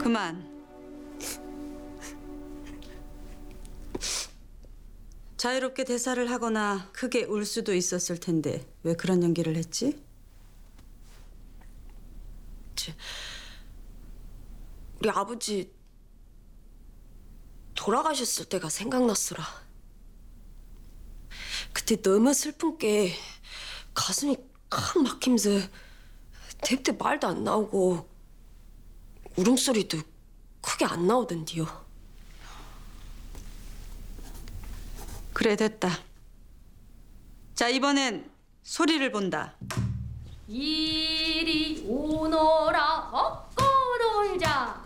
그만. 자유롭게 대사를 하거나 크게 울 수도 있었을 텐데 왜 그런 연기를 했지? 우리 아버지 돌아가셨을 때가 생각났으라. 그때 너무 슬픈 게 가슴이 칵 막히면서 대때 말도 안 나오고 울음소리도 크게 안 나오던데요. 그래, 됐다. 자, 이번엔 소리를 본다. 이리 오너라 업고 놀자.